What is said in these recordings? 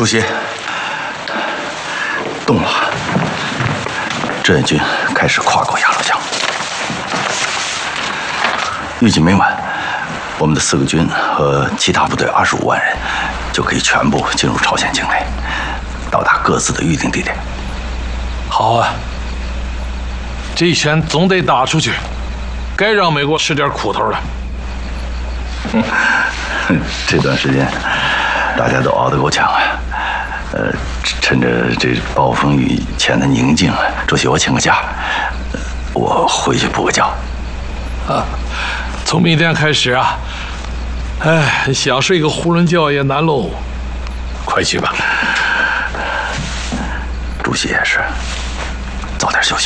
主席，动了，志愿军开始跨过鸭绿江，预计每晚，我们的4个军和其他部队25万人就可以全部进入朝鲜境内，到达各自的预定地点。 好啊，这一拳总得打出去，该让美国吃点苦头了。 这段时间大家都熬得够呛啊。趁着这暴风雨前的宁静，主席我请个假，我回去补个觉。 啊，从明天开始啊，哎，想睡个囫囵觉也难喽。快去吧。 主席也是，早点休息。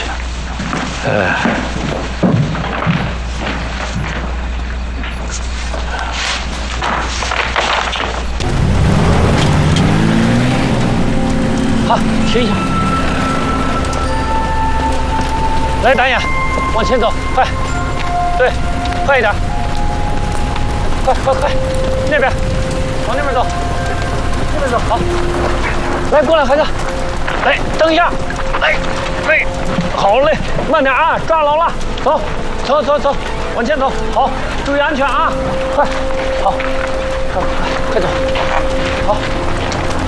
好，停一下。来，导演，往前走，快，对，快一点，快，那边，往那边走，那边走，好，来，过来，孩子，来，蹬一下，来，好嘞，慢点啊，抓牢了，走，往前走，好，注意安全啊，快，好，快走，好。